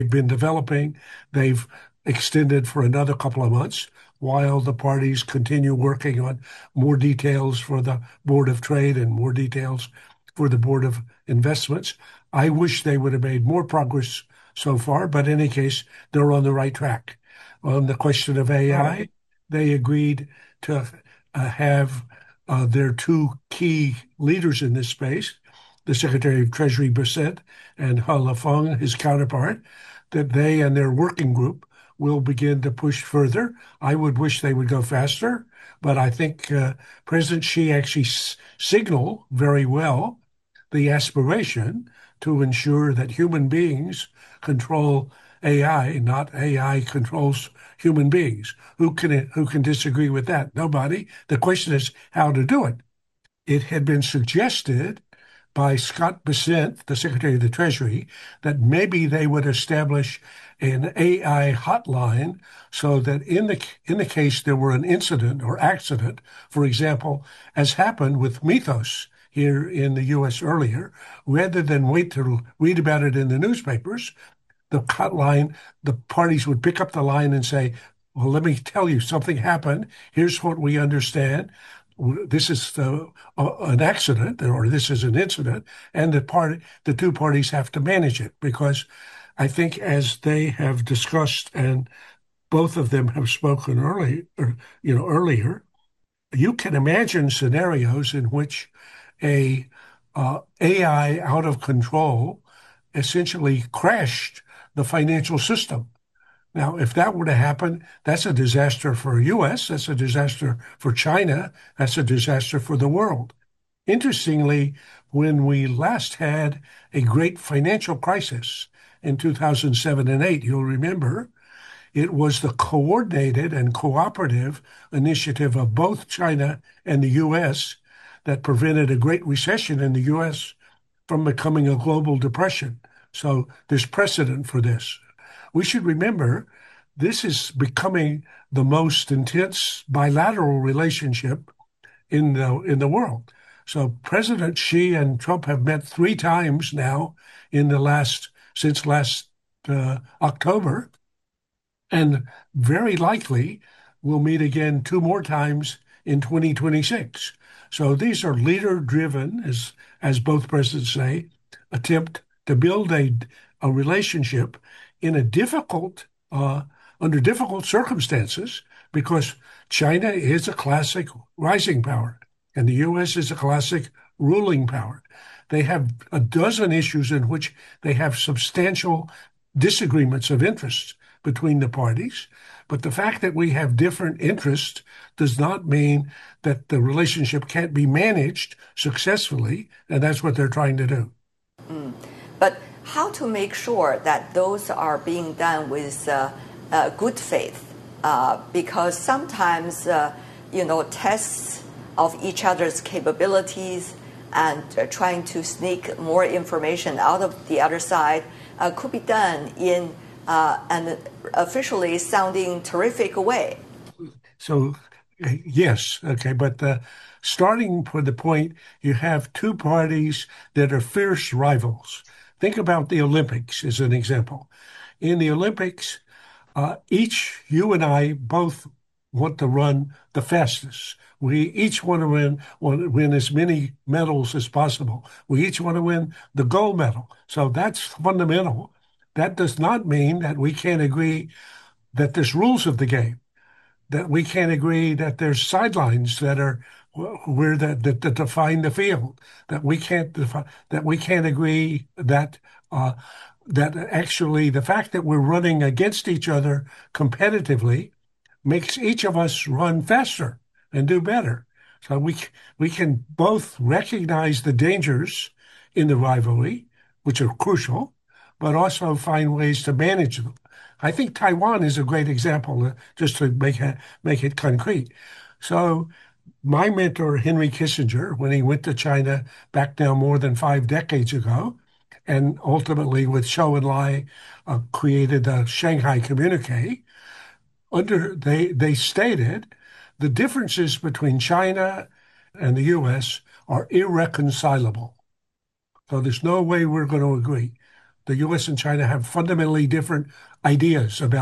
been developing. They've extended for another couple of months while the parties continue working on more details for the Board of Trade and more details for the Board of Investments. I wish they would have made more progress so far, but in any case, they're on the right track. On the question of AI, they agreed to have their two key leaders in this space, the Secretary of Treasury Bissett and He Lifeng, his counterpart, that they and their working group will begin to push further. I would wish they would go faster, but I think President Xi actually signaled very well the aspiration to ensure that human beings control AI, not AI controls human beings. Who can disagree with that? Nobody. The question is how to do it. It had been suggested by Scott Bessent, the Secretary of the Treasury, that maybe they would establish an AI hotline so that in the case there were an incident or accident, for example, as happened with Mythos here in the U.S. earlier, rather than wait to read about it in the newspapers, the hotline, the parties would pick up the line and say, well, let me tell you, something happened. Here's what we understand. This is an accident, or this is an incident, and the two parties have to manage it, because I think as they have discussed, and both of them have spoken earlier, you can imagine scenarios in which a AI out of control essentially crashed the financial system. Now, if that were to happen, that's a disaster for the U.S., that's a disaster for China, that's a disaster for the world. Interestingly, when we last had a great financial crisis in 2007 and 8, you'll remember, it was the coordinated and cooperative initiative of both China and the U.S. that prevented a great recession in the U.S. from becoming a global depression. So there's precedent for this. We should remember this is becoming the most intense bilateral relationship in the world. So President Xi and Trump have met 3 times now since last October, and very likely will meet again 2 more times in 2026. So these are leader-driven, as both presidents say, attempt to build a relationship in under difficult circumstances, because China is a classic rising power and the U.S. is a classic ruling power. They have a dozen issues in which they have substantial disagreements of interest between the parties. But the fact that we have different interests does not mean that the relationship can't be managed successfully, and that's what they're trying to do. But how to make sure that those are being done with good faith? Because sometimes, tests of each other's capabilities and trying to sneak more information out of the other side could be done in an officially sounding terrific way. So, yes, okay, but starting from the point, you have two parties that are fierce rivals. Think about the Olympics as an example. In the Olympics, you and I both want to run the fastest. We each want to win as many medals as possible. We each want to win the gold medal. So that's fundamental. That does not mean that we can't agree that there's rules of the game, that we can't agree that there's sidelines that define the field, that we can't agree that actually the fact that we're running against each other competitively makes each of us run faster and do better. So we can both recognize the dangers in the rivalry, which are crucial, but also find ways to manage them. I think Taiwan is a great example, just to make it concrete. So my mentor, Henry Kissinger, when he went to China back now more than 5 decades ago, and ultimately with Zhou Enlai created the Shanghai Communique, they stated the differences between China and the U.S. are irreconcilable. So there's no way we're going to agree. the U.S. and China have fundamentally different ideas about